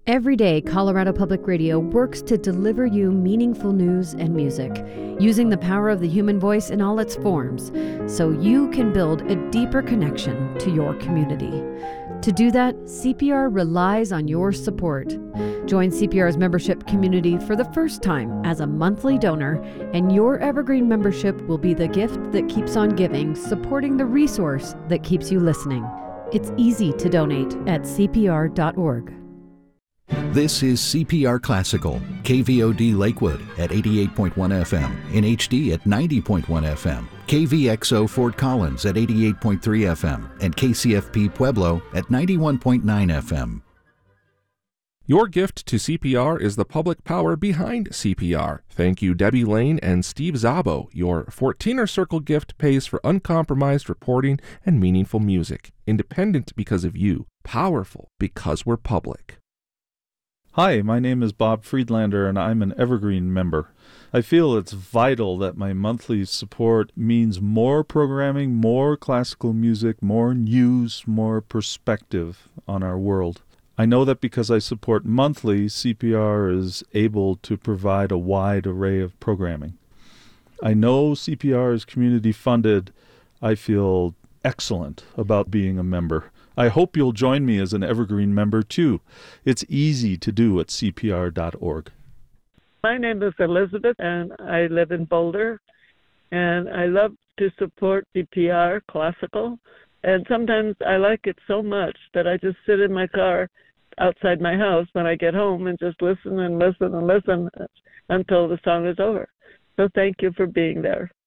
Every day, Colorado Public Radio works to deliver you meaningful news and music, using the power of the human voice in all its forms, so you can build a deeper connection to your community. To do that, CPR relies on your support. Join CPR's membership community for the first time as a monthly donor, and your Evergreen membership will be the gift that keeps on giving, supporting the resource that keeps you listening. It's easy to donate at cpr.org. This is CPR Classical, KVOD Lakewood at 88.1 FM, in HD at 90.1 FM, KVXO Fort Collins at 88.3 FM, and KCFP Pueblo at 91.9 FM. Your gift to CPR is the public power behind CPR. Thank you, Debbie Lane and Steve Zabo. Your 14er Circle gift pays for uncompromised reporting and meaningful music. Independent because of you. Powerful because we're public. Hi, my name is Bob Friedlander, and I'm an Evergreen member. I feel it's vital that my monthly support means more programming, more classical music, more news, more perspective on our world. I know that because I support monthly, CPR is able to provide a wide array of programming. I know CPR is community funded. I feel excellent about being a member. I hope you'll join me as an Evergreen member, too. It's easy to do at cpr.org. My name is Elizabeth, and I live in Boulder, and I love to support CPR Classical, and sometimes I like it so much that I just sit in my car outside my house when I get home and just listen and listen and listen until the song is over. So thank you for being there.